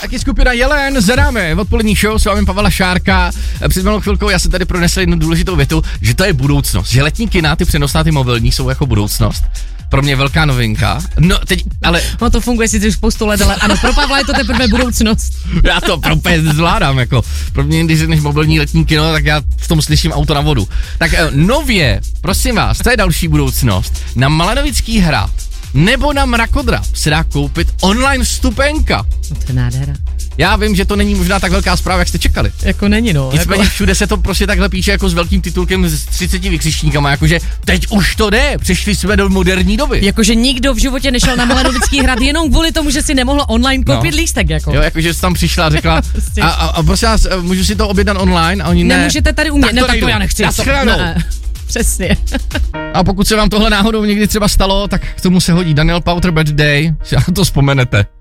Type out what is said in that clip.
taky skupina Jelen, zadáme odpolední show, s vámi Pavla Šárka. Před malou chvilkou já jsem tady pronesl jednu důležitou větu, že to je budoucnost, že letní kina, ty přenosná, ty mobilní jsou jako budoucnost. Pro mě velká novinka. No teď, ale... No to funguje sice už spoustu let, ale ano, pro Pavla je to teprve budoucnost. Já to úplně zvládám, jako. Pro mě, když řekneš mobilní letní kino, tak já v tom slyším auto na vodu. Tak nově, prosím vás, to je další budoucnost. Na Malanovický hrad nebo na Mrakodrap se dá koupit online vstupenka. No to je nádhera. Já vím, že to není možná tak velká zpráva, jak jste čekali. Jako není, no. Nicméně všude se to prostě takhle píše jako s velkým titulkem s 30 vykřičníkama, jakože teď už to jde, přešli jsme do moderní doby. Jakože nikdo v životě nešel na Malanovický hrad jenom kvůli tomu, že si nemohl online koupit lístek, jako. Jo, jakože jsi tam přišla a řekla, a prosím vás, můžu si to objednat online? A oni ne. Nemůžete tady umět, tak to já nechci. Ne. Přesně. A pokud se vám tohle náhodou někdy třeba stalo, tak k tomu se hodí Daniel Powter Bad Day, si na to vzpomenete.